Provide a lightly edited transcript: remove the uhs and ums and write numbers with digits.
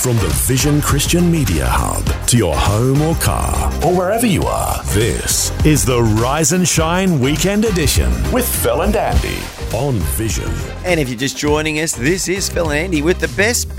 From the Vision Christian Media Hub to your home or car or wherever you are, this is the Rise and Shine Weekend Edition with Phil and Andy on Vision. And if you're just joining us, this is Phil and Andy with the best